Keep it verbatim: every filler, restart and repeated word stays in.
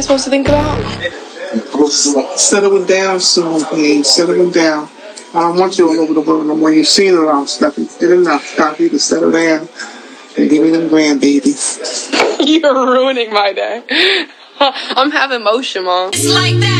supposed to think about? Settling down soon, babe. Settling down. I don't want you all over the world no more. You've seen it all, stuff. You did enough. Stop you to settle down and give me them grandbabies. You're ruining my day. I'm having motion, Mom. It's like that.